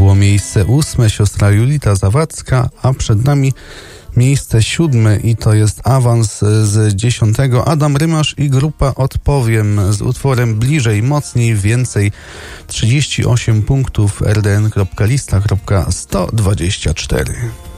było miejsce 8, siostra Julita Zawadzka, a przed nami miejsce 7 i to jest awans z 10. Adam Rymasz i grupa Odpowiem z utworem Bliżej, Mocniej, Więcej. 38 punktów rdn.lista.124.